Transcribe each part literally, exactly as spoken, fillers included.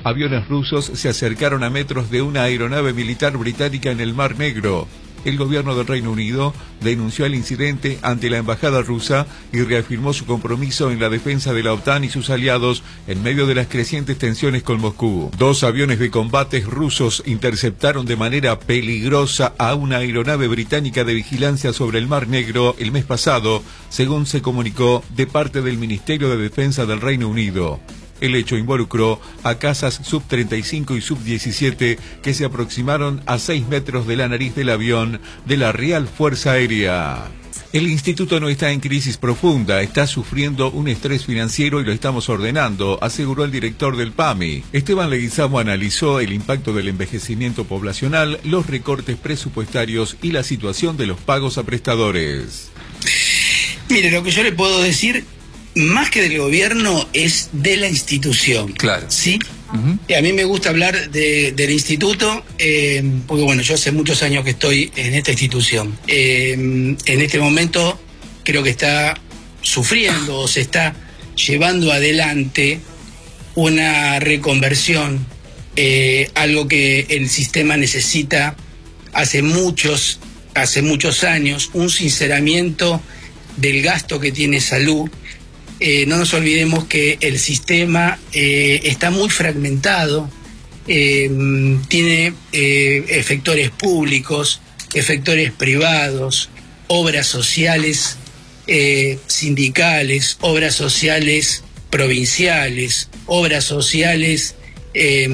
Aviones rusos se acercaron a metros de una aeronave militar británica en el Mar Negro. El gobierno del Reino Unido denunció el incidente ante la embajada rusa y reafirmó su compromiso en la defensa de la OTAN y sus aliados en medio de las crecientes tensiones con Moscú. Dos aviones de combate rusos interceptaron de manera peligrosa a una aeronave británica de vigilancia sobre el Mar Negro el mes pasado, según se comunicó de parte del Ministerio de Defensa del Reino Unido. El hecho involucró a cazas sub treinta y cinco y sub diecisiete que se aproximaron a seis metros de la nariz del avión de la Real Fuerza Aérea. El instituto no está en crisis profunda, está sufriendo un estrés financiero y lo estamos ordenando, aseguró el director del P A M I. Esteban Leguizamo analizó el impacto del envejecimiento poblacional, los recortes presupuestarios y la situación de los pagos a prestadores. Mire, lo que yo le puedo decir, más que del gobierno, es de la institución. Claro. ¿Sí? Uh-huh. Y a mí me gusta hablar de, del instituto, eh, porque bueno, yo hace muchos años que estoy en esta institución. Eh, en este momento creo que está sufriendo o se está llevando adelante una reconversión, eh, algo que el sistema necesita hace muchos, hace muchos años, un sinceramiento del gasto que tiene salud. Eh, no nos olvidemos que el sistema eh, está muy fragmentado, eh, tiene eh, efectores públicos, efectores privados, obras sociales eh, sindicales, obras sociales provinciales, obras sociales eh,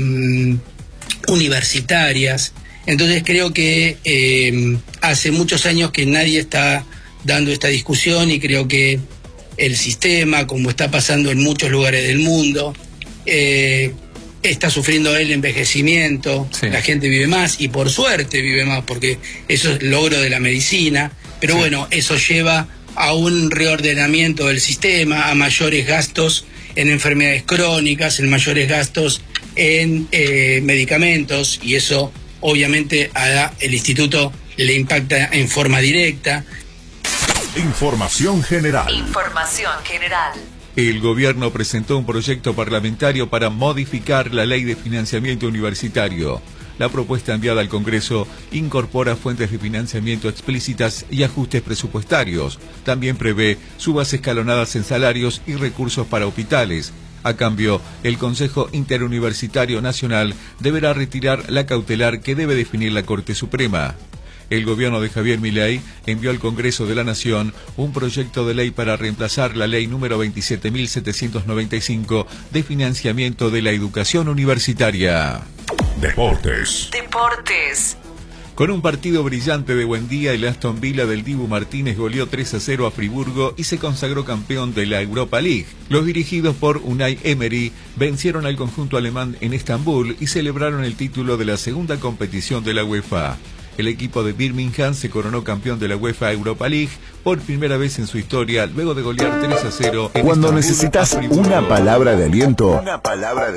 universitarias. Entonces creo que eh, hace muchos años que nadie está dando esta discusión y creo que el sistema, como está pasando en muchos lugares del mundo, eh, está sufriendo el envejecimiento, sí. La gente vive más y por suerte vive más porque eso es logro de la medicina, pero sí. Bueno, eso lleva a un reordenamiento del sistema, a mayores gastos en enfermedades crónicas, en mayores gastos en eh, medicamentos, y eso obviamente a el instituto le impacta en forma directa. Información general. Información general. El gobierno presentó un proyecto parlamentario para modificar la ley de financiamiento universitario. La propuesta enviada al Congreso incorpora fuentes de financiamiento explícitas y ajustes presupuestarios. También prevé subas escalonadas en salarios y recursos para hospitales. A cambio, el Consejo Interuniversitario Nacional deberá retirar la cautelar que debe definir la Corte Suprema. El gobierno de Javier Milei envió al Congreso de la Nación un proyecto de ley para reemplazar la ley número veintisiete mil setecientos noventa y cinco de financiamiento de la educación universitaria. Deportes. Deportes. Con un partido brillante de Buendía, el Aston Villa del Dibu Martínez goleó tres a cero a Friburgo y se consagró campeón de la Europa League. Los dirigidos por Unai Emery vencieron al conjunto alemán en Estambul y celebraron el título de la segunda competición de la UEFA. El equipo de Birmingham se coronó campeón de la UEFA Europa League por primera vez en su historia luego de golear tres a cero. En Cuando Estambul, necesitas una palabra de aliento, una palabra de